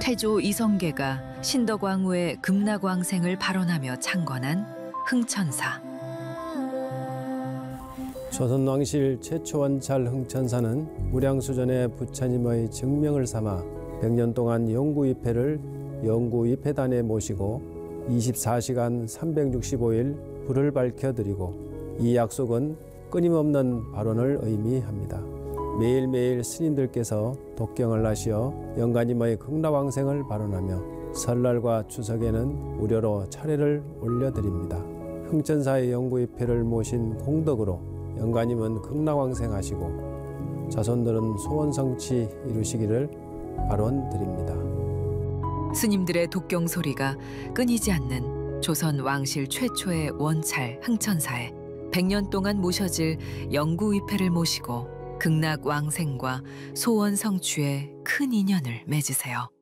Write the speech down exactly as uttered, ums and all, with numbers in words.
태조 이성계가 신덕왕후의 극락왕생을 발언하며 창건한 흥천사. 조선 왕실 최초 원찰 흥천사는 무량수전의 부처님의 증명을 삼아 백 년 동안 영구위패를 영구위패단에 모시고 이십사 시간 삼백육십오 일 불을 밝혀드리고, 이 약속은 끊임없는 발언을 의미합니다. 매일매일 스님들께서 독경을 하시어 영가님의 극락왕생을 발언하며 설날과 추석에는 무료로 차례를 올려드립니다. 흥천사의 영구위패를 모신 공덕으로 영가님은 극락왕생하시고 자손들은 소원성취 이루시기를 발언드립니다. 스님들의 독경 소리가 끊이지 않는 조선 왕실 최초의 원찰 흥천사에 백 년 동안 모셔질 영구위패를 모시고 극락왕생과 소원 성취에 큰 인연을 맺으세요.